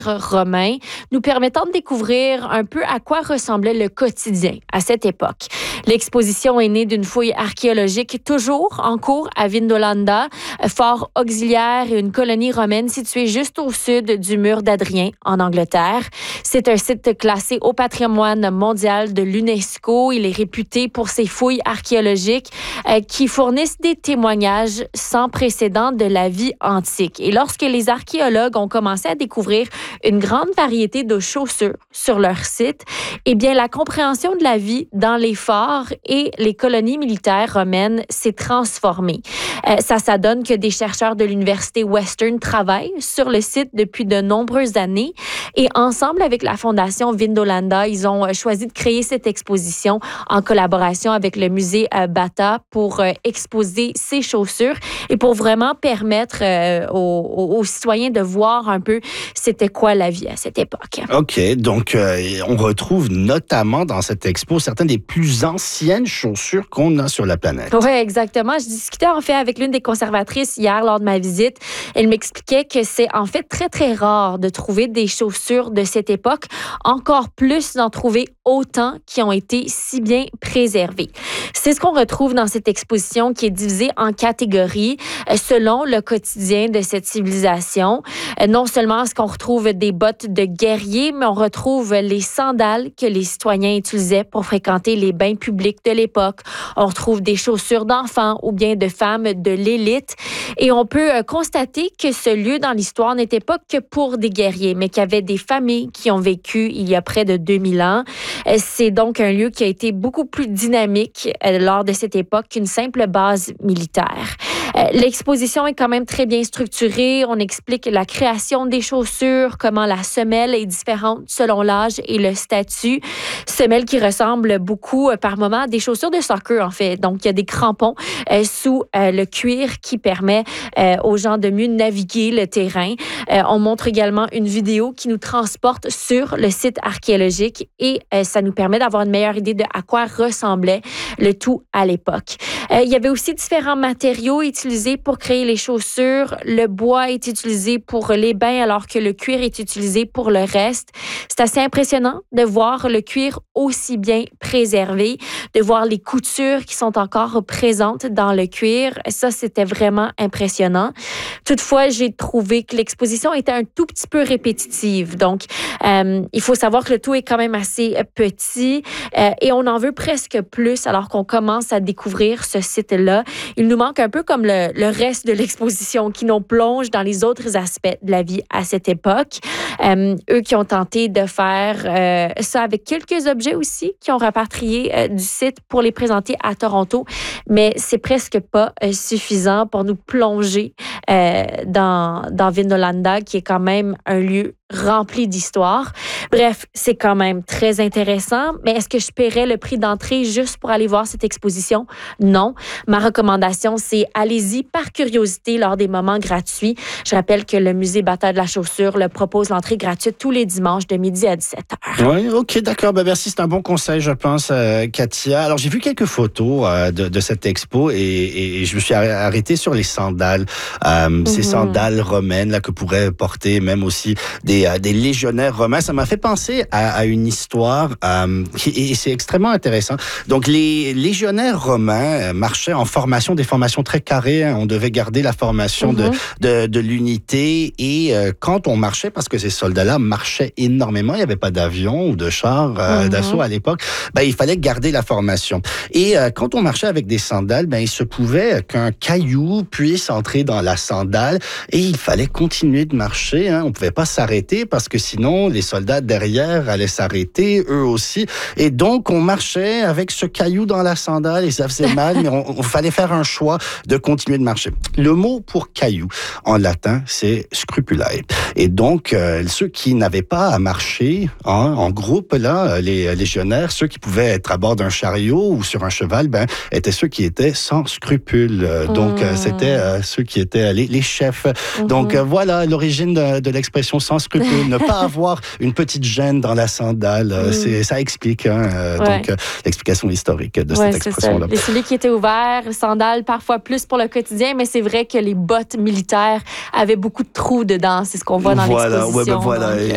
romain, nous permettant de découvrir un peu à quoi ressemblait le quotidien à cette époque. L'exposition est née d'une fouille archéologique toujours en cours à Vindolanda, fort auxiliaire et une colonie romaine située juste au sud du mur d'Adrien en Angleterre. C'est un site classé au patrimoine mondial de l'UNESCO. Il est réputé pour ses fouilles archéologiques qui fournissent des témoignages sans précédent de la vie antique. Et lorsque les archéologues ont commencé à découvrir une grande variété de chaussures sur leur site, eh bien, la compréhension de la vie dans les forts et les colonies militaires romaines s'est transformée. Ça donne que des chercheurs de l'Université Western travaillent sur le site depuis de nombreuses années et ensemble avec la Fondation Vindolanda, ils ont choisi de créer cette exposition en collaboration avec le musée Bata pour exposer ces chaussures et pour vraiment permettre aux citoyens de voir un peu c'était quoi la vie à cette époque. OK, donc on retrouve notamment dans cette expo certaines des plus anciennes chaussures qu'on a sur la planète. Oui, exactement. Je discutais en fait avec l'une des conservatrices hier lors de ma visite. Elle m'expliquait que c'est en fait très, très rare de trouver des chaussures de cette époque, encore plus d'en trouver autant qui ont été si bien préservées. C'est ce qu'on retrouve dans cette exposition qui est divisée en catégories selon le quotidien de cette civilisation. Non seulement est-ce qu'on retrouve des bottes de guerriers, mais on retrouve les sandales que les citoyens utilisaient pour fréquenter les bains publics de l'époque. On retrouve des chaussures d'enfants ou bien de femmes de l'élite. Et on peut constater que ce lieu dans l'histoire n'était pas que pour des guerriers, mais qu'il y avait des familles qui ont vécu il y a près de 2000 ans. C'est donc un lieu qui a été beaucoup plus dynamique lors de cette époque qu'une simple base militaire. L'exposition est quand même très bien structurée. On explique la création des chaussures, comment la semelle est différente selon l'âge et le statut. Semelle qui ressemble beaucoup par moment à des chaussures de soccer, en fait. Donc, il y a des crampons sous le cuir qui permet aux gens de mieux naviguer le terrain. On montre également une vidéo qui nous transporte sur le site archéologique et ça nous permet d'avoir une meilleure idée de à quoi ressemblait le tout à l'époque. Il y avait aussi différents matériaux utilisés pour créer les chaussures. Le bois est utilisé pour les bains alors que le cuir est utilisé pour le reste. C'est assez impressionnant de voir le cuir aussi bien préservé, de voir les coutures qui sont encore présentes dans le cuir. Ça, c'était vraiment impressionnant. Toutefois, j'ai trouvé que l'exposition était un tout petit peu répétitive. Donc, il faut savoir que le tout est quand même assez petit et on en veut presque plus alors qu'on commence à découvrir ce site-là. Il nous manque un peu comme le reste de l'exposition qui nous plonge dans les autres aspects de la vie à cette époque. Eux qui ont tenté de faire ça avec quelques objets aussi qui ont rapatrié du site pour les présenter à Toronto, mais c'est presque pas suffisant pour nous plonger dans Vindolanda, qui est quand même un lieu rempli d'histoire. Bref, c'est quand même très intéressant, mais est-ce que je paierais le prix d'entrée juste pour aller voir cette exposition? Non. Ma recommandation, c'est allez-y par curiosité lors des moments gratuits. Je rappelle que le musée Bata de la chaussure le propose l'entrée gratuite tous les dimanches de midi à 17h. Oui, OK, d'accord. Ben, merci, c'est un bon conseil, je pense, Katia. Alors, j'ai vu quelques photos de cette expo et je me suis arrêté sur les sandales. Ces sandales romaines là, que pourraient porter même aussi des légionnaires romains. Ça m'a fait penser à une histoire et c'est extrêmement intéressant. Donc, les légionnaires romains marchaient en formation, des formations très carrées. Hein. On devait garder la formation de l'unité et quand on marchait, parce que ces soldats-là marchaient énormément, il n'y avait pas d'avion ou de char d'assaut à l'époque, ben, il fallait garder la formation. Et quand on marchait avec des sandales, ben, il se pouvait qu'un caillou puisse entrer dans la sandale et il fallait continuer de marcher. Hein. On ne pouvait pas s'arrêter parce que sinon, les soldats derrière allaient s'arrêter, eux aussi. Et donc, on marchait avec ce caillou dans la sandale et ça faisait mal, mais on fallait faire un choix de continuer de marcher. Le mot pour caillou, en latin, c'est scrupulae. Et donc, ceux qui n'avaient pas à marcher en groupe, là, les légionnaires, ceux qui pouvaient être à bord d'un chariot ou sur un cheval, ben, étaient ceux qui étaient sans scrupules. Donc, c'était ceux qui étaient les chefs. Donc, voilà l'origine de l'expression sans scrupules. Ne pas avoir une petite gêne dans la sandale, ça explique donc l'explication historique de cette expression-là. Les souliers qui étaient ouverts, sandales parfois plus pour le quotidien, mais c'est vrai que les bottes militaires avaient beaucoup de trous dedans. C'est ce qu'on voit dans l'exposition. Voilà.